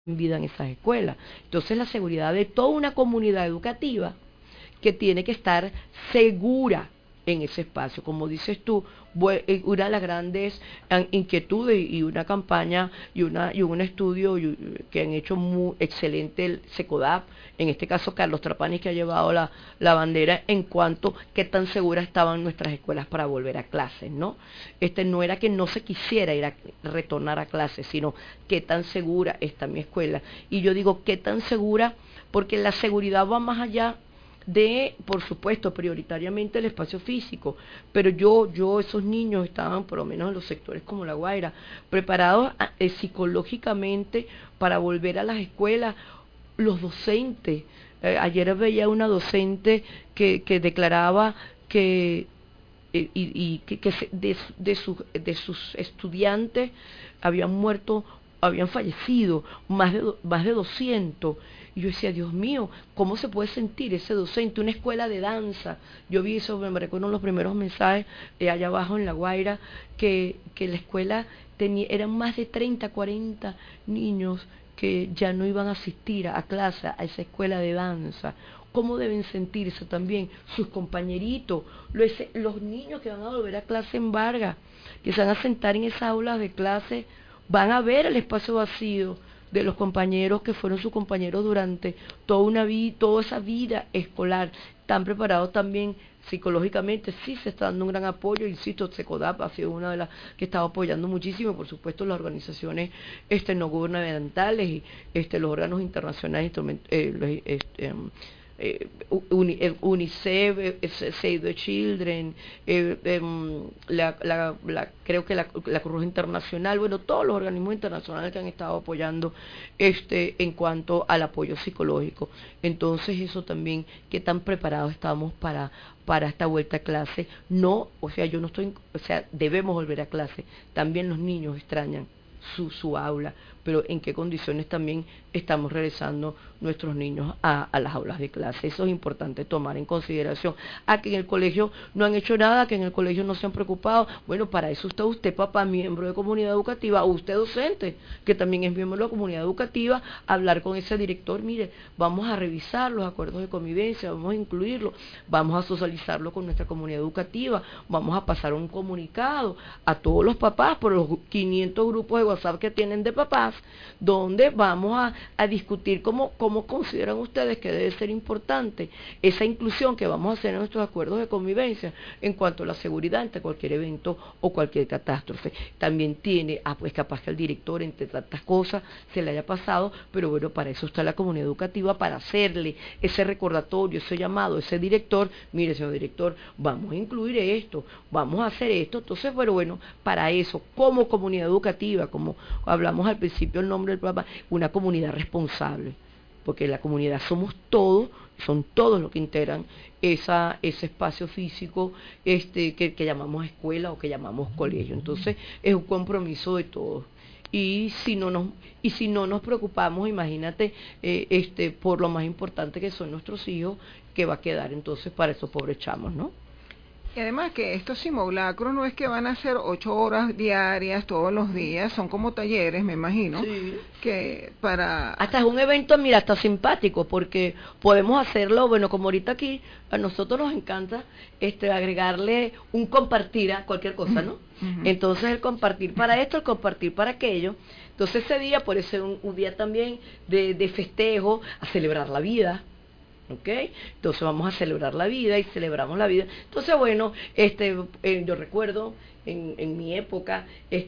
vida en esas escuelas. Entonces la seguridad de toda una comunidad educativa que tiene que estar segura en ese espacio. Como dices tú, una de las grandes inquietudes y una campaña y un estudio que han hecho muy excelente el SECODAP, en este caso Carlos Trapani, que ha llevado la bandera en cuanto a qué tan seguras estaban nuestras escuelas para volver a clases, ¿no? No era que no se quisiera retornar a clases, sino qué tan segura está mi escuela. Y yo digo, qué tan segura, porque la seguridad va más allá de, por supuesto, prioritariamente el espacio físico, pero esos niños estaban, por lo menos en los sectores como La Guaira, preparados psicológicamente para volver a las escuelas. Los docentes, ayer veía una docente que declaraba que de sus estudiantes habían fallecido más de 200. Y yo decía, Dios mío, ¿cómo se puede sentir ese docente? Una escuela de danza. Yo vi eso, me recuerdo los primeros mensajes allá abajo en La Guaira, que la escuela eran más de 30, 40 niños que ya no iban a asistir a clase, a esa escuela de danza. ¿Cómo deben sentirse también sus compañeritos, los niños que van a volver a clase en Vargas, que se van a sentar en esas aulas de clase, van a ver el espacio vacío de los compañeros que fueron sus compañeros durante toda esa vida escolar? Están preparados también psicológicamente. Sí se está dando un gran apoyo, insisto, SECODAP ha sido una de las que está apoyando muchísimo, por supuesto las organizaciones no gubernamentales y los órganos internacionales, UNICEF, Save the Children, creo que la Cruz Roja Internacional, bueno, todos los organismos internacionales que han estado apoyando en cuanto al apoyo psicológico. Entonces eso también, qué tan preparados estamos para esta vuelta a clase. No, yo no estoy, debemos volver a clase. También los niños extrañan su aula, pero en qué condiciones también estamos regresando nuestros niños a las aulas de clase. Eso es importante tomar en consideración. Que en el colegio no han hecho nada, que en el colegio no se han preocupado. Bueno, para eso está usted, papá, miembro de comunidad educativa, o usted docente, que también es miembro de la comunidad educativa, hablar con ese director, mire, vamos a revisar los acuerdos de convivencia, vamos a incluirlo, vamos a socializarlo con nuestra comunidad educativa, vamos a pasar un comunicado a todos los papás por los 500 grupos de WhatsApp que tienen de papás, donde vamos a discutir cómo consideran ustedes que debe ser importante esa inclusión que vamos a hacer en nuestros acuerdos de convivencia en cuanto a la seguridad ante cualquier evento o cualquier catástrofe. También tiene, pues capaz que al director, entre tantas cosas, se le haya pasado, pero bueno, para eso está la comunidad educativa, para hacerle ese recordatorio, ese llamado, ese director, mire, señor director, vamos a incluir esto, vamos a hacer esto. Entonces, bueno, para eso, como comunidad educativa, como hablamos al principio el nombre del programa, una comunidad responsable, porque la comunidad somos todos, son todos los que integran ese espacio físico que llamamos escuela o que llamamos colegio. Entonces es un compromiso de todos. Y si no nos preocupamos, imagínate, por lo más importante que son nuestros hijos, que va a quedar entonces para esos pobres chamos, ¿no? Y además que estos simulacros no es que van a ser 8 horas diarias todos los días, son como talleres, me imagino, sí, que para... Hasta es un evento, mira, hasta simpático, porque podemos hacerlo, bueno, como ahorita aquí, a nosotros nos encanta agregarle un compartir a cualquier cosa, ¿no? Entonces el compartir para esto, el compartir para aquello. Entonces ese día puede ser un día también de festejo, a celebrar la vida. ¿Ok? Entonces vamos a celebrar la vida y celebramos la vida. Entonces, bueno, yo recuerdo en mi época,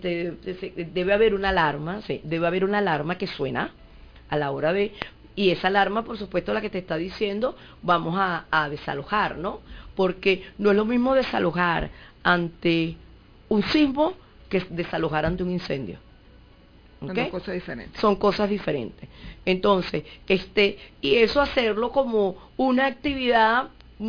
debe haber una alarma, sí, debe haber una alarma que suena a la hora y esa alarma, por supuesto, la que te está diciendo, vamos a desalojar, ¿no? Porque no es lo mismo desalojar ante un sismo que desalojar ante un incendio. ¿Okay? Son cosas diferentes. Son cosas diferentes. Entonces, y eso hacerlo como una actividad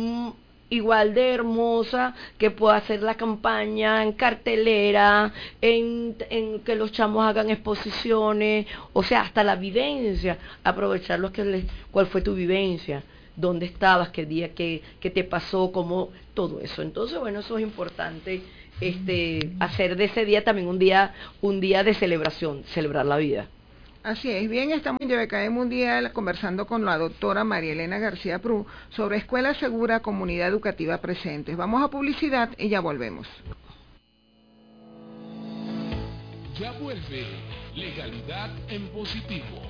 igual de hermosa que pueda hacer la campaña en cartelera, en que los chamos hagan exposiciones, o sea, hasta la vivencia, aprovechar cuál fue tu vivencia, dónde estabas, qué día, qué te pasó, cómo, todo eso. Entonces, bueno, eso es importante. Hacer de ese día también un día de celebración, celebrar la vida. Así es, bien, estamos en YBKE Mundial conversando con la doctora María Elena García Prú sobre Escuela Segura, Comunidad Educativa Presentes. Vamos a publicidad y ya volvemos. Ya vuelve Legalidad en Positivo.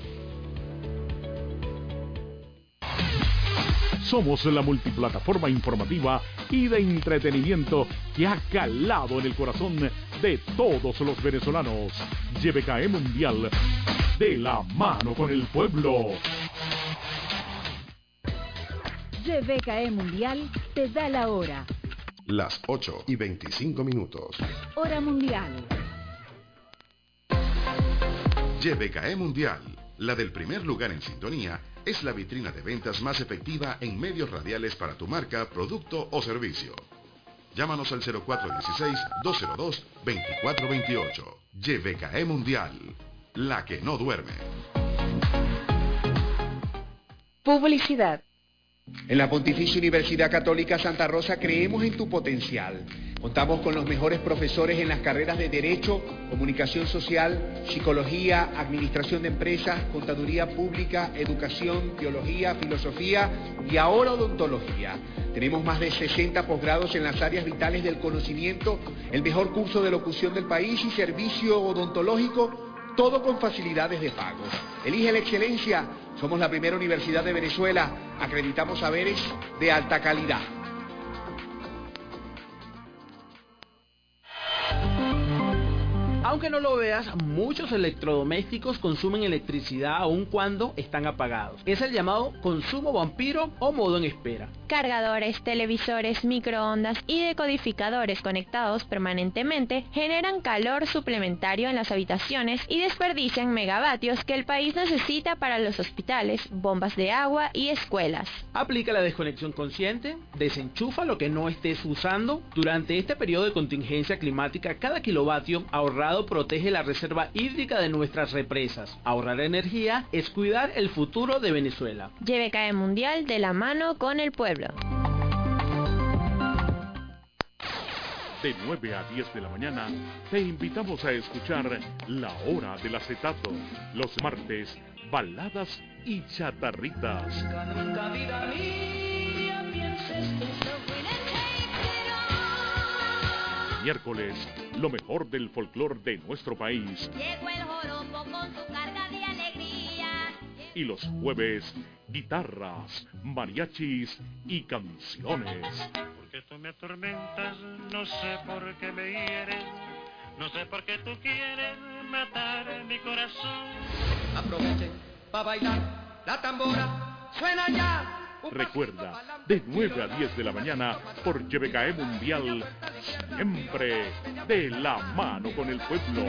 Somos la multiplataforma informativa y de entretenimiento que ha calado en el corazón de todos los venezolanos. YBKE Mundial, de la mano con el pueblo. YBKE Mundial te da la hora. Las 8:25. Hora mundial. YBKE Mundial, la del primer lugar en sintonía, es la vitrina de ventas más efectiva en medios radiales para tu marca, producto o servicio. Llámanos al 0416-202-2428. YBKE Mundial, la que no duerme. Publicidad. En la Pontificia Universidad Católica Santa Rosa creemos en tu potencial. Contamos con los mejores profesores en las carreras de Derecho, Comunicación Social, Psicología, Administración de Empresas, Contaduría Pública, Educación, Teología, Filosofía y ahora Odontología. Tenemos más de 60 posgrados en las áreas vitales del conocimiento, el mejor curso de locución del país y servicio odontológico, todo con facilidades de pago. Elige la excelencia. Somos la primera universidad de Venezuela. Acreditamos saberes de alta calidad. Aunque no lo veas, muchos electrodomésticos consumen electricidad aun cuando están apagados. Es el llamado consumo vampiro o modo en espera. Cargadores, televisores, microondas y decodificadores conectados permanentemente generan calor suplementario en las habitaciones y desperdician megavatios que el país necesita para los hospitales, bombas de agua y escuelas. Aplica la desconexión consciente, desenchufa lo que no estés usando. Durante este periodo de contingencia climática, cada kilovatio ahorrado protege la reserva hídrica de nuestras represas. Ahorrar energía es cuidar el futuro de Venezuela. YBKE Mundial, de la mano con el pueblo. De 9 a 10 de la mañana, te invitamos a escuchar La Hora del Acetato. Los martes, baladas y chatarritas. Miércoles, lo mejor del folclore de nuestro país. Llegó el joropo con su carga de alegría. Y los jueves, guitarras, mariachis y canciones. Porque tú me atormentas, no sé por qué me hieres, no sé por qué tú quieres matar mi corazón. Aprovechen para bailar la tambora, suena ya. Recuerda, de 9 a 10 de la mañana por YBKE Mundial, siempre de la mano con el pueblo.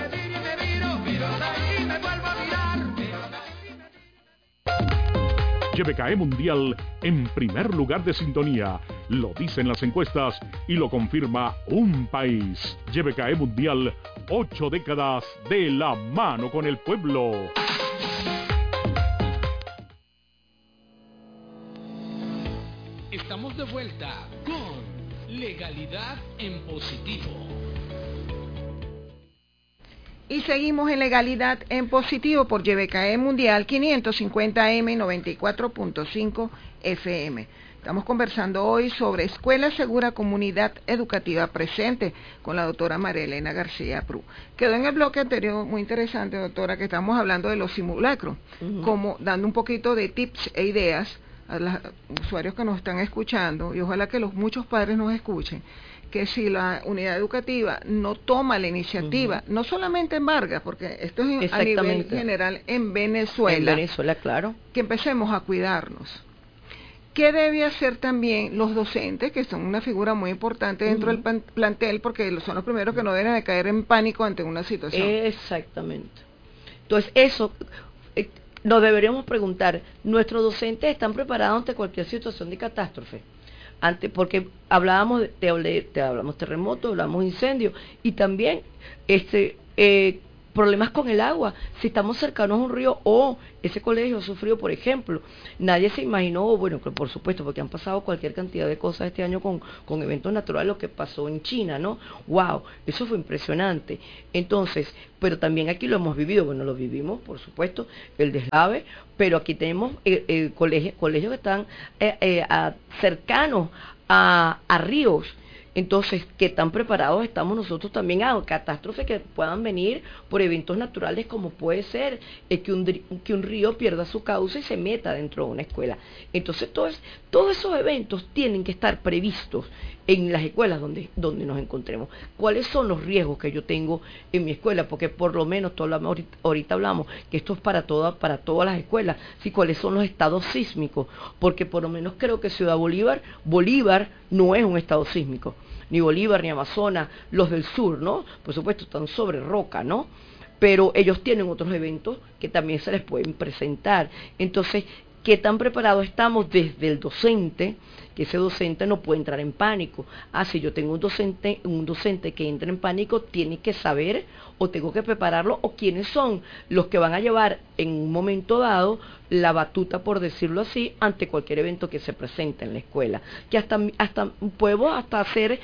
YBKE Mundial en primer lugar de sintonía. Lo dicen las encuestas y lo confirma un país. YBKE Mundial, 8 décadas de la mano con el pueblo. Estamos de vuelta con Legalidad en Positivo. Y seguimos en Legalidad en Positivo por YBKE Mundial 550M 94.5 FM. Estamos conversando hoy sobre Escuela Segura, Comunidad Educativa Presente con la doctora María Elena García Prú. Quedó en el bloque anterior muy interesante, doctora, que estamos hablando de los simulacros, como dando un poquito de tips e ideas a los usuarios que nos están escuchando, y ojalá que muchos padres nos escuchen, que si la unidad educativa no toma la iniciativa, no solamente en Vargas, porque esto es a nivel general en Venezuela. En Venezuela, claro. Que empecemos a cuidarnos. ¿Qué debe hacer también los docentes, que son una figura muy importante dentro del plantel, porque son los primeros que no deben de caer en pánico ante una situación? Exactamente. Entonces, eso nos deberíamos preguntar, ¿nuestros docentes están preparados ante cualquier situación de catástrofe? Porque hablábamos hablamos terremoto, hablamos incendio, y también problemas con el agua, si estamos cercanos a un río o ese colegio ha sufrido, por ejemplo, nadie se imaginó, bueno, que por supuesto, porque han pasado cualquier cantidad de cosas este año con eventos naturales, lo que pasó en China, ¿no? ¡Wow! Eso fue impresionante. Entonces, pero también aquí lo hemos vivido, bueno, lo vivimos, por supuesto, el deslave, pero aquí tenemos colegios que están cercanos a ríos. Entonces, ¿qué tan preparados estamos nosotros también a catástrofes que puedan venir por eventos naturales, como puede ser que un río pierda su cauce y se meta dentro de una escuela? Entonces, todos esos eventos tienen que estar previstos en las escuelas donde nos encontremos. ¿Cuáles son los riesgos que yo tengo en mi escuela? Porque por lo menos ahorita hablamos que esto es para todas las escuelas. ¿Sí? ¿Cuáles son los estados sísmicos? Porque por lo menos creo que Ciudad Bolívar no es un estado sísmico. Ni Bolívar, ni Amazonas, los del sur, ¿no? Por supuesto, están sobre roca, ¿no? Pero ellos tienen otros eventos que también se les pueden presentar. Entonces, ¿qué tan preparados estamos desde el docente? Que ese docente no puede entrar en pánico. Si yo tengo un docente que entra en pánico, tiene que saber, o tengo que prepararlo, o quiénes son los que van a llevar en un momento dado la batuta, por decirlo así, ante cualquier evento que se presente en la escuela. Que hasta podemos hacer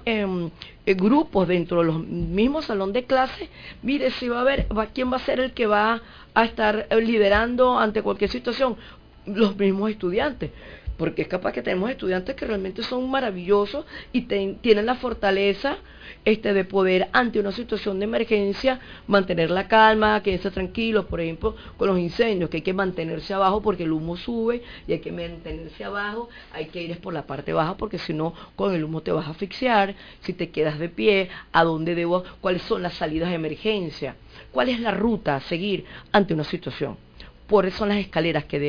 grupos dentro de los mismos salón de clase. Mire, si quién va a ser el que va a estar liderando ante cualquier situación, los mismos estudiantes, porque es capaz que tenemos estudiantes que realmente son maravillosos y tienen la fortaleza de poder, ante una situación de emergencia, mantener la calma, quedarse tranquilos. Por ejemplo, con los incendios, que hay que mantenerse abajo porque el humo sube y hay que mantenerse abajo, hay que ir por la parte baja porque si no, con el humo te vas a asfixiar. Si te quedas de pie, ¿cuáles son las salidas de emergencia? ¿Cuál es la ruta a seguir ante una situación? Por eso son las escaleras que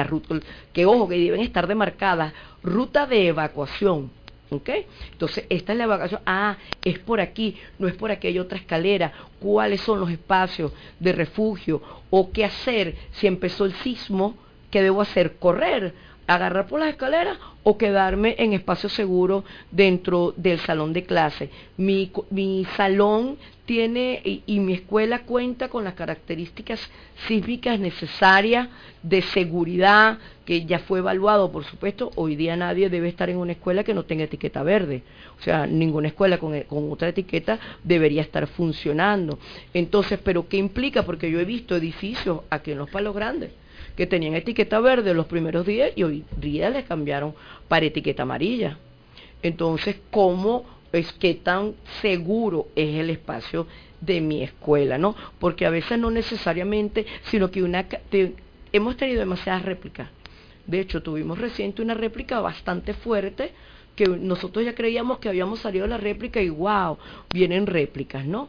deben estar demarcadas, ruta de evacuación, ¿ok? Entonces, esta es la evacuación, es por aquí, no es por aquella otra escalera. ¿Cuáles son los espacios de refugio? ¿O qué hacer si empezó el sismo? ¿Qué debo hacer? ¿Correr? ¿Agarrar por las escaleras o quedarme en espacio seguro dentro del salón de clase? Mi salón tiene y mi escuela cuenta con las características sísmicas necesarias de seguridad, que ya fue evaluado, por supuesto. Hoy día nadie debe estar en una escuela que no tenga etiqueta verde. O sea, ninguna escuela con otra etiqueta debería estar funcionando. Entonces, ¿pero qué implica? Porque yo he visto edificios aquí en Los Palos Grandes que tenían etiqueta verde los primeros días y hoy día les cambiaron para etiqueta amarilla. Entonces, qué tan seguro es el espacio de mi escuela, ¿no? Porque a veces no necesariamente, sino que hemos tenido demasiadas réplicas. De hecho, tuvimos reciente una réplica bastante fuerte, que nosotros ya creíamos que habíamos salido de la réplica y wow, vienen réplicas, ¿no?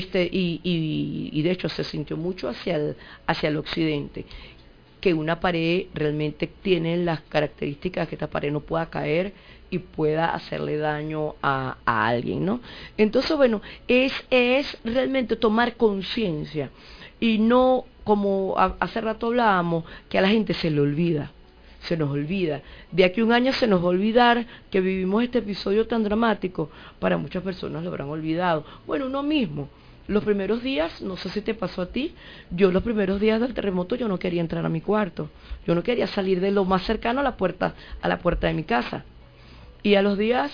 Y de hecho se sintió mucho hacia el occidente, que una pared realmente tiene las características que esta pared no pueda caer y pueda hacerle daño a alguien, ¿no? Entonces, bueno, es realmente tomar conciencia y no, como hace rato hablábamos, que a la gente se nos olvida. De aquí a un año se nos va a olvidar que vivimos este episodio tan dramático. Para muchas personas lo habrán olvidado. Bueno, uno mismo. Los primeros días, no sé si te pasó a ti, yo los primeros días del terremoto yo no quería entrar a mi cuarto. Yo no quería salir de lo más cercano a la puerta de mi casa. Y a los días,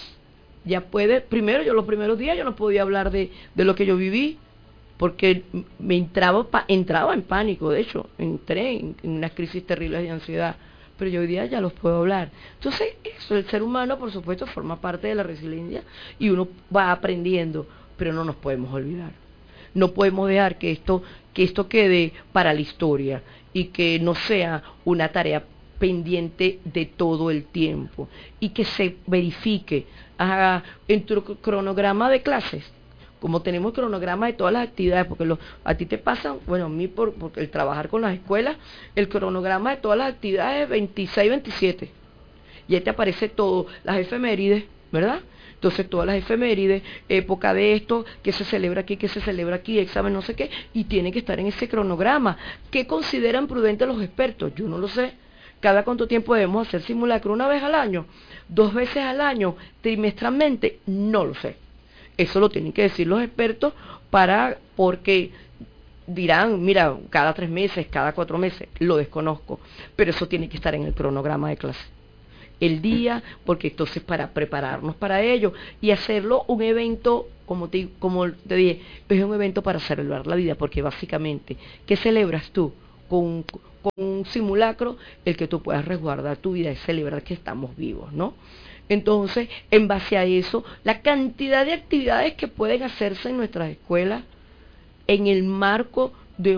yo los primeros días yo no podía hablar de lo que yo viví, porque me entraba en pánico. De hecho, entré en unas crisis terribles de ansiedad, pero yo hoy día ya los puedo hablar. Entonces, el ser humano, por supuesto, forma parte de la resiliencia y uno va aprendiendo, pero no nos podemos olvidar. No podemos dejar que esto quede para la historia y que no sea una tarea pendiente de todo el tiempo, y que se verifique en tu cronograma de clases, como tenemos cronograma de todas las actividades, porque a ti te pasan, bueno, a mí porque el trabajar con las escuelas, el cronograma de todas las actividades es 26, 27, y ahí te aparece todo, las efemérides, ¿verdad? Entonces todas las efemérides, época de esto, que se celebra aquí, examen no sé qué, y tiene que estar en ese cronograma. ¿Qué consideran prudentes los expertos? Yo no lo sé. ¿Cada cuánto tiempo debemos hacer simulacro? ¿1 vez al año? 2 veces al año? ¿Trimestralmente? No lo sé. Eso lo tienen que decir los expertos porque dirán, mira, cada 3 meses, cada 4 meses, lo desconozco, pero eso tiene que estar en el cronograma de clase. El día, porque entonces para prepararnos para ello y hacerlo un evento, como te dije, es un evento para celebrar la vida, porque básicamente, ¿qué celebras tú? Con un simulacro, el que tú puedas resguardar tu vida, es celebrar que estamos vivos, ¿no? Entonces, en base a eso, la cantidad de actividades que pueden hacerse en nuestras escuelas, en el marco de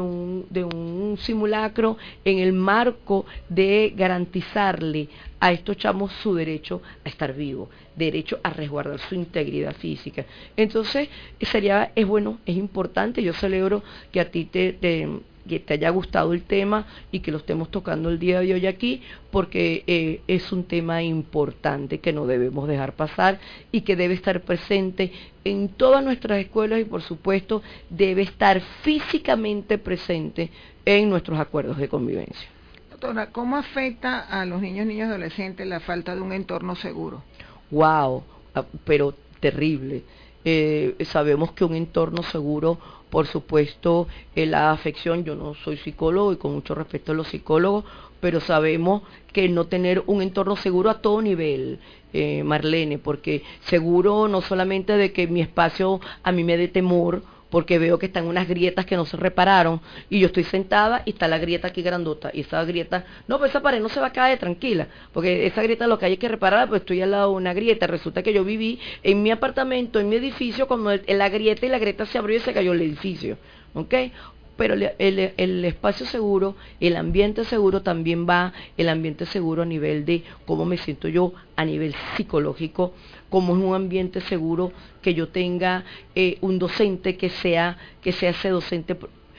un simulacro, en el marco de garantizarle a estos chamos su derecho a estar vivos, derecho a resguardar su integridad física. Entonces, es bueno, es importante. Yo celebro que a ti que te haya gustado el tema y que lo estemos tocando el día de hoy aquí, porque es un tema importante que no debemos dejar pasar y que debe estar presente en todas nuestras escuelas y por supuesto debe estar físicamente presente en nuestros acuerdos de convivencia. Doctora, ¿cómo afecta a los niños y adolescentes la falta de un entorno seguro? Wow, pero terrible. Sabemos que un entorno seguro, por supuesto, la afección, yo no soy psicólogo y con mucho respeto a los psicólogos, pero sabemos que no tener un entorno seguro a todo nivel, Marlene, porque seguro no solamente de que mi espacio a mí me dé temor, porque veo que están unas grietas que no se repararon, y yo estoy sentada y está la grieta aquí grandota, y esa grieta, no, pues esa pared no se va a caer, tranquila, porque esa grieta lo que hay que reparar, pues estoy al lado de una grieta. Resulta que yo viví en mi apartamento, en mi edificio, cuando la grieta se abrió y se cayó el edificio, ¿ok? Pero el espacio seguro, el ambiente seguro también va, el ambiente seguro a nivel de cómo me siento yo, a nivel psicológico, cómo es un ambiente seguro que yo tenga un docente que sea ese docente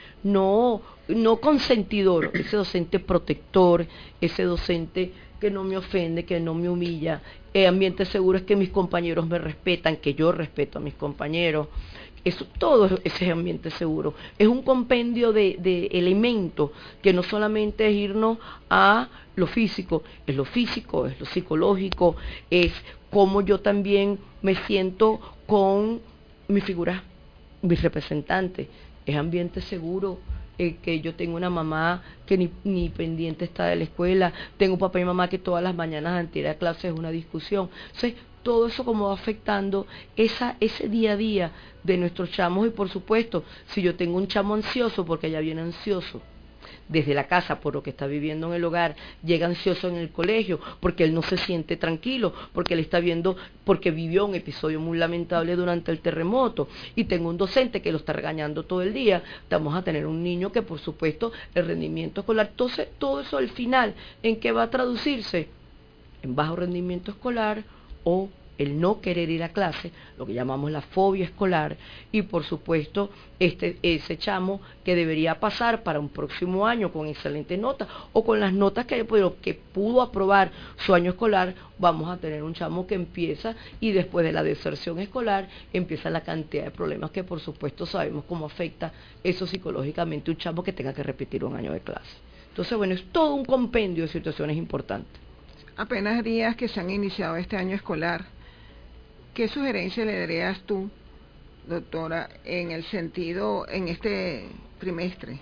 no consentidor, ese docente protector, ese docente que no me ofende, que no me humilla. El ambiente seguro es que mis compañeros me respetan, que yo respeto a mis compañeros. Eso, todo ese ambiente seguro es un compendio de elementos que no solamente es irnos a lo físico, es lo psicológico, es cómo yo también me siento con mi figura, mis representantes. Es ambiente seguro que yo tengo una mamá que ni pendiente está de la escuela, tengo un papá y mamá que todas las mañanas antes de ir a clase es una discusión. Entonces, todo eso como va afectando ese día a día de nuestros chamos. Y por supuesto, si yo tengo un chamo ansioso, porque ya viene ansioso desde la casa por lo que está viviendo en el hogar, llega ansioso en el colegio porque él no se siente tranquilo, porque él está viendo, porque vivió un episodio muy lamentable durante el terremoto, y tengo un docente que lo está regañando todo el día, vamos a tener un niño que por supuesto el rendimiento escolar, entonces todo eso al final, ¿en qué va a traducirse? En bajo rendimiento escolar o el no querer ir a clase, lo que llamamos la fobia escolar, y por supuesto ese chamo que debería pasar para un próximo año con excelentes notas o con las notas que pudo aprobar su año escolar, vamos a tener un chamo que empieza, y después de la deserción escolar empieza la cantidad de problemas que por supuesto sabemos cómo afecta eso psicológicamente un chamo que tenga que repetir un año de clase. Entonces, bueno, es todo un compendio de situaciones importantes. Apenas días que se han iniciado este año escolar, ¿qué sugerencia le darías tú, doctora, en el sentido, en este trimestre?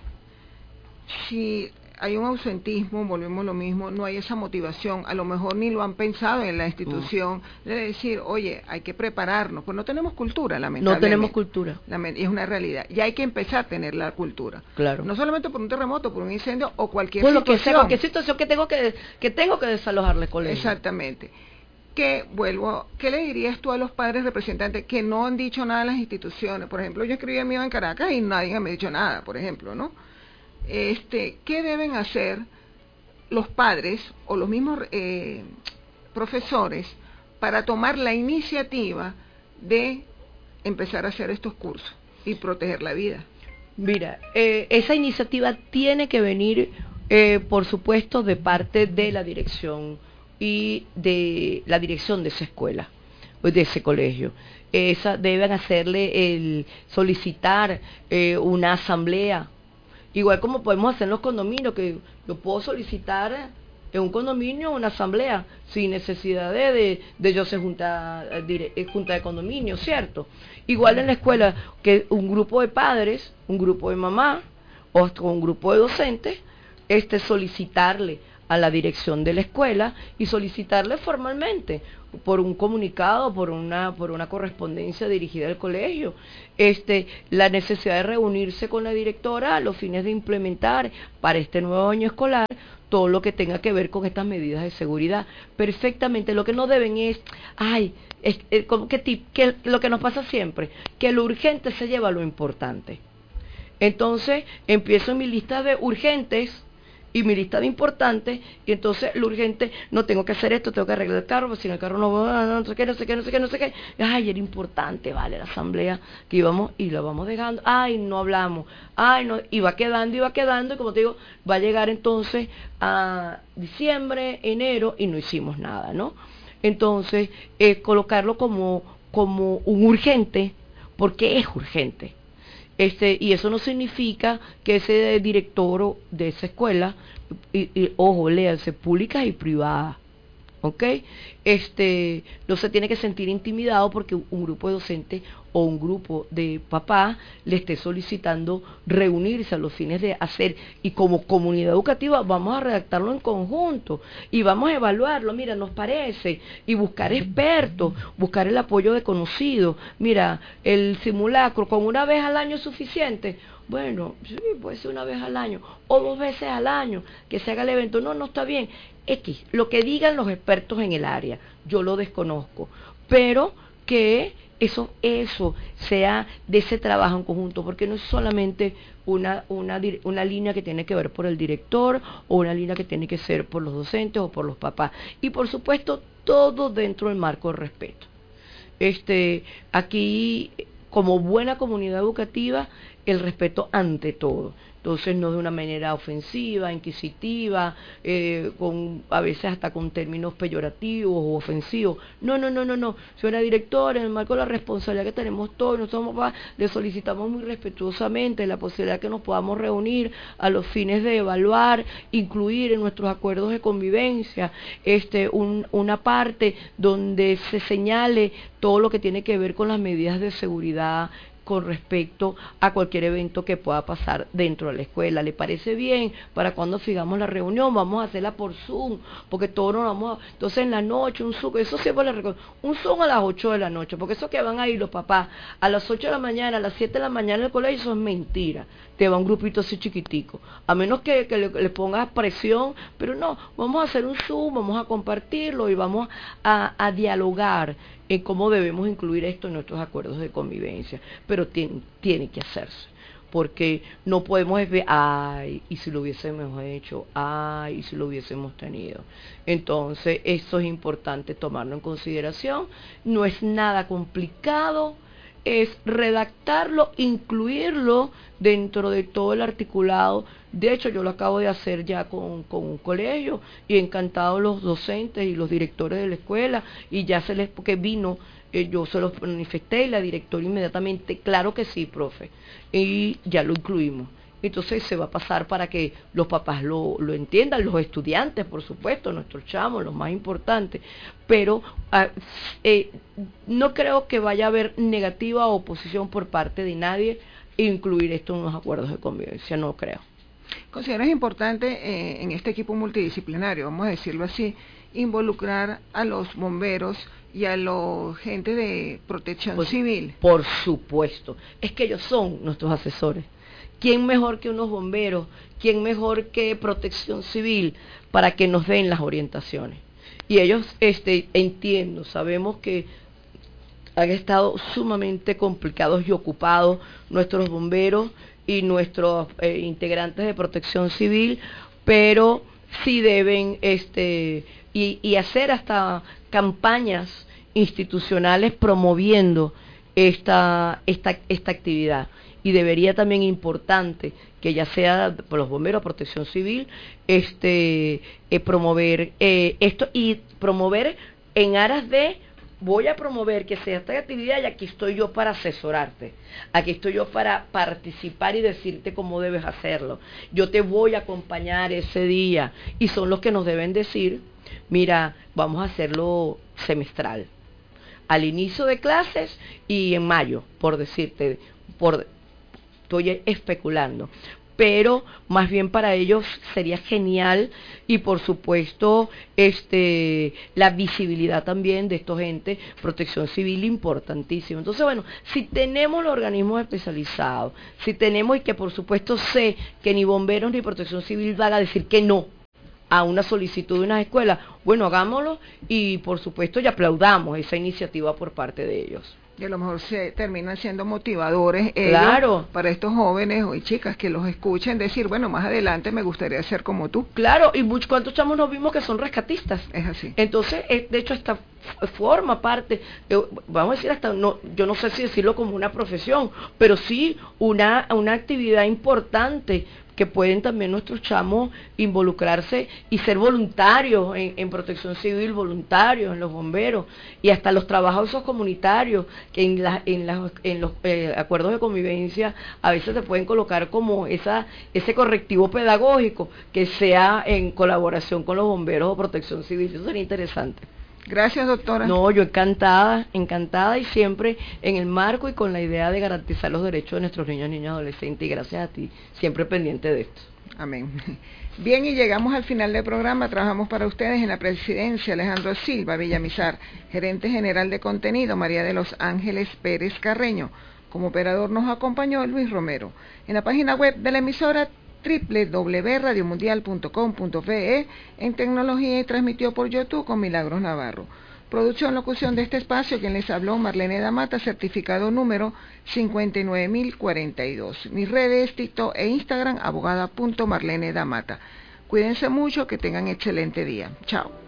Si hay un ausentismo, volvemos a lo mismo, no hay esa motivación, a lo mejor ni lo han pensado en la institución, de decir, oye, hay que prepararnos, pues no tenemos cultura, lamentablemente. No tenemos cultura. Es una realidad, y hay que empezar a tener la cultura. Claro. No solamente por un terremoto, por un incendio o cualquier pues situación. Lo que sea, cualquier situación que tengo que desalojarle, colegio. Exactamente. ¿Qué le dirías tú a los padres representantes que no han dicho nada en las instituciones? Por ejemplo, yo escribí a mí en Caracas y nadie me ha dicho nada, por ejemplo, ¿no? ¿Qué deben hacer los padres o los mismos profesores para tomar la iniciativa de empezar a hacer estos cursos y proteger la vida? Mira, esa iniciativa tiene que venir, por supuesto, de parte de la dirección y de la dirección de esa escuela, de ese colegio. Deben hacerle solicitar una asamblea, igual como podemos hacer en los condominios, que yo puedo solicitar en un condominio una asamblea sin necesidad de yo ser junta de condominio, ¿cierto? Igual en la escuela, que un grupo de padres, un grupo de mamás, o hasta con un grupo de docentes, solicitarle a la dirección de la escuela y solicitarle formalmente por un comunicado, por una correspondencia dirigida al colegio, la necesidad de reunirse con la directora a los fines de implementar para este nuevo año escolar todo lo que tenga que ver con estas medidas de seguridad. Perfectamente, lo que no deben es, que lo que nos pasa siempre, que lo urgente se lleva a lo importante. Entonces, empiezo en mi lista de urgentes y mi lista de importantes, y entonces lo urgente, no tengo que hacer esto, tengo que arreglar el carro, porque si en el carro no sé qué, ay, era importante, vale, la asamblea que íbamos, y la vamos dejando, ay, no hablamos, ay, no, y va quedando, y como te digo, va a llegar entonces a diciembre, enero, y no hicimos nada, ¿no? Entonces, colocarlo como un urgente, porque es urgente. Y eso no significa que ese director de esa escuela, ojo, léanse, públicas y privadas, ¿ok? No se tiene que sentir intimidado porque un grupo de docentes o un grupo de papás le esté solicitando reunirse a los fines de hacer, y como comunidad educativa vamos a redactarlo en conjunto y vamos a evaluarlo, mira, nos parece, y buscar expertos, buscar el apoyo de conocidos, mira, el simulacro con una vez al año es suficiente. Bueno, sí, puede ser una vez al año o 2 veces al año que se haga el evento. No está bien. Lo que digan los expertos en el área, yo lo desconozco, pero que eso sea de ese trabajo en conjunto, porque no es solamente una línea que tiene que ver por el director o una línea que tiene que ser por los docentes o por los papás. Y por supuesto, todo dentro del marco del respeto. Aquí, como buena comunidad educativa, el respeto ante todo. Entonces, no de una manera ofensiva, inquisitiva, a veces hasta con términos peyorativos o ofensivos. No. Señora directora, en el marco de la responsabilidad que tenemos todos, nosotros le solicitamos muy respetuosamente la posibilidad de que nos podamos reunir a los fines de evaluar, incluir en nuestros acuerdos de convivencia, una parte donde se señale todo lo que tiene que ver con las medidas de seguridad con respecto a cualquier evento que pueda pasar dentro de la escuela. ¿Le parece bien? ¿Para cuando fijamos la reunión? Vamos a hacerla por Zoom, porque todos nos vamos a... Entonces en la noche, un Zoom, eso siempre le recomiendo, un Zoom a las 8 de la noche, porque eso que van a ir los papás a las 8 de la mañana, a las 7 de la mañana en el colegio, eso es mentira. Te va un grupito así chiquitico, a menos que le pongas presión, pero no, vamos a hacer un Zoom, vamos a compartirlo y vamos a dialogar en cómo debemos incluir esto en nuestros acuerdos de convivencia, pero tiene que hacerse, porque no podemos ver, ay, y si lo hubiésemos hecho, ay, y si lo hubiésemos tenido. Entonces, eso es importante tomarlo en consideración, no es nada complicado, es redactarlo, incluirlo dentro de todo el articulado. De hecho, yo lo acabo de hacer ya con un colegio, y encantados los docentes y los directores de la escuela, y ya porque vino, yo se los manifesté y la directora inmediatamente, claro que sí, profe, y ya lo incluimos. Entonces se va a pasar para que los papás lo entiendan, los estudiantes, por supuesto, nuestros chamos, los más importantes, pero no creo que vaya a haber negativa oposición por parte de nadie incluir esto en los acuerdos de convivencia, no creo. ¿Consideras importante en este equipo multidisciplinario, vamos a decirlo así, involucrar a los bomberos y a los gente de protección civil? Por supuesto, es que ellos son nuestros asesores. ¿Quién mejor que unos bomberos? ¿Quién mejor que protección civil para que nos den las orientaciones? Y ellos, entiendo, sabemos que han estado sumamente complicados y ocupados nuestros bomberos y nuestros integrantes de protección civil, pero sí deben y hacer hasta campañas institucionales promoviendo esta actividad. Y debería también importante que ya sea por los bomberos, protección civil, promover esto, y promover en aras de voy a promover que sea esta actividad, y aquí estoy yo para asesorarte, aquí estoy yo para participar y decirte cómo debes hacerlo, yo te voy a acompañar ese día, y son los que nos deben decir, mira, vamos a hacerlo semestral, al inicio de clases y en mayo, por decirte, estoy especulando, pero más bien para ellos sería genial, y por supuesto la visibilidad también de estos entes, protección civil importantísimo. Entonces, bueno, si tenemos los organismos especializados, si tenemos, y que por supuesto sé que ni bomberos ni protección civil van a decir que no a una solicitud de una escuela, bueno, hagámoslo, y por supuesto y aplaudamos esa iniciativa por parte de ellos. Y a lo mejor se terminan siendo motivadores ellos, claro, para estos jóvenes y chicas que los escuchen decir, bueno, más adelante me gustaría ser como tú. Claro, y cuántos chamos nos vimos que son rescatistas. Es así. Entonces, de hecho, esta forma parte, vamos a decir hasta, no, yo no sé si decirlo como una profesión, pero sí una actividad importante que pueden también nuestros chamos involucrarse y ser voluntarios en protección civil, voluntarios en los bomberos, y hasta los trabajos comunitarios, que en los acuerdos de convivencia a veces se pueden colocar como ese correctivo pedagógico que sea en colaboración con los bomberos o protección civil. Eso sería interesante. Gracias, doctora. No, yo encantada, y siempre en el marco y con la idea de garantizar los derechos de nuestros niños, niñas, adolescentes, y gracias a ti, siempre pendiente de esto. Amén. Bien, y llegamos al final del programa. Trabajamos para ustedes en la presidencia Alejandro Silva Villamizar, gerente general de contenido María de los Ángeles Pérez Carreño. Como operador nos acompañó Luis Romero. En la página web de la emisora www.radiomundial.com.be, en tecnología, y transmitió por YouTube con Milagros Navarro. Producción, locución de este espacio, quien les habló, Marlene Damata, certificado número 59042. Mis redes, TikTok e Instagram, abogada.marlene Damata. Cuídense mucho, que tengan excelente día. Chao.